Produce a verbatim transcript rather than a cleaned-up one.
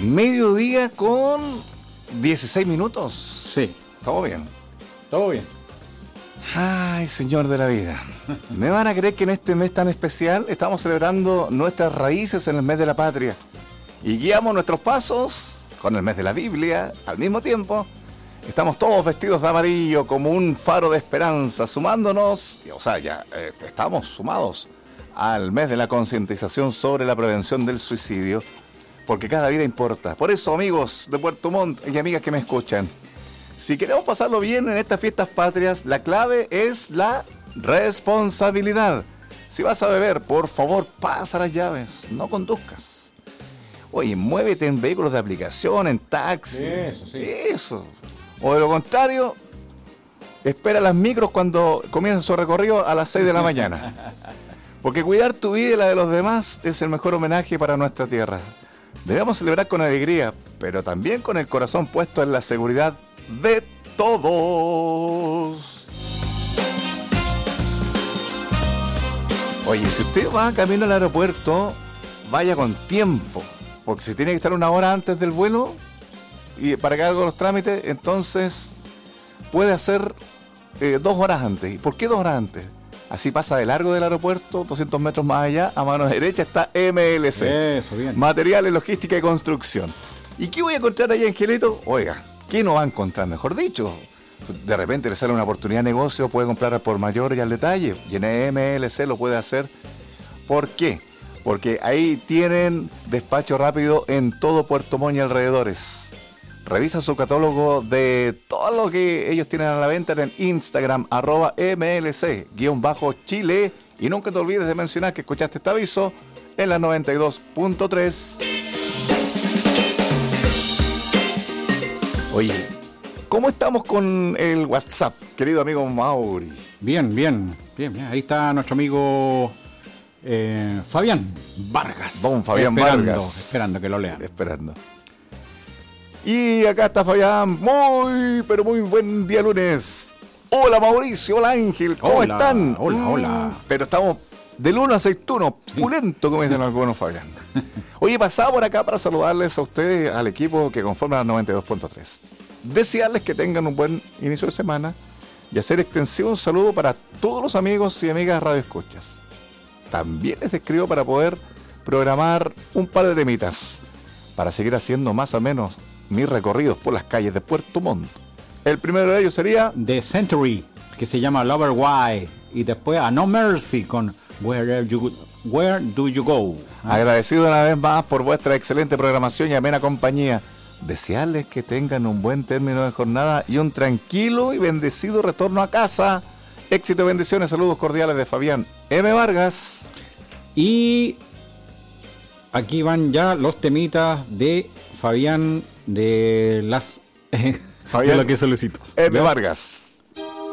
Mediodía con dieciséis minutos. Sí. Todo bien. Todo bien. Ay, señor de la vida. ¿Me van a creer que en este mes tan especial estamos celebrando nuestras raíces en el mes de la patria? Y guiamos nuestros pasos con el mes de la Biblia al mismo tiempo. Estamos todos vestidos de amarillo como un faro de esperanza, sumándonos, o sea, ya eh, estamos sumados al mes de la concientización sobre la prevención del suicidio, porque cada vida importa. Por eso, amigos de Puerto Montt y amigas que me escuchan, si queremos pasarlo bien en estas fiestas patrias, la clave es la responsabilidad. Si vas a beber, por favor, pasa las llaves, no conduzcas. Oye, muévete en vehículos de aplicación, en taxi. Eso, sí. Eso. O de lo contrario, espera las micros cuando comiencen su recorrido a las seis de la mañana. Porque cuidar tu vida y la de los demás es el mejor homenaje para nuestra tierra. Debemos celebrar con alegría, pero también con el corazón puesto en la seguridad de todos. Oye, si usted va camino al aeropuerto, vaya con tiempo, porque si tiene que estar una hora antes del vuelo y para que haga los trámites, entonces puede hacer eh, dos horas antes. ¿Y por qué dos horas antes? Así pasa de largo del aeropuerto, doscientos metros más allá, a mano derecha está M L C. Eso, bien. Materiales, logística y construcción. ¿Y qué voy a encontrar ahí, Angelito? Oiga, ¿qué no va a encontrar, mejor dicho? De repente le sale una oportunidad de negocio, puede comprar por mayor y al detalle. Y en M L C lo puede hacer. ¿Por qué? Porque ahí tienen despacho rápido en todo Puerto Montt y alrededores. Revisa su catálogo de todo lo que ellos tienen a la venta en Instagram, arroba M L C, guión bajo Chile. Y nunca te olvides de mencionar que escuchaste este aviso en la noventa y dos punto tres. Oye, ¿cómo estamos con el WhatsApp, querido amigo Mauri? Bien, bien, bien, bien. Ahí está nuestro amigo eh, Fabián Vargas. Don Fabián esperando, Vargas. Esperando que lo lean. Esperando. Y acá está Fabián, muy, pero muy buen día lunes. Hola Mauricio, hola Ángel, ¿cómo Hola, están? hola, Mm, hola. Pero estamos del uno aceituno, pulento, como dicen algunos Fabián. Oye, pasaba por acá para saludarles a ustedes, al equipo que conforma la noventa y dos punto tres. Desearles que tengan un buen inicio de semana y hacer extensivo un saludo para todos los amigos y amigas Radio Escuchas. También les escribo para poder programar un par de temitas para seguir haciendo más o menos mis recorridos por las calles de Puerto Montt. El primero de ellos sería The Century, que se llama Lover Why. Y después a No Mercy con Where, Are you, Where Do You Go. agradecido una vez más por vuestra excelente programación y amena compañía. Desearles que tengan un buen término de jornada y un tranquilo y bendecido retorno a casa. Éxito y bendiciones, saludos cordiales de Fabián M. Vargas. Y aquí van ya los temitas de Fabián de las... Fabián de lo que solicito. M. ¿Ya? Vargas.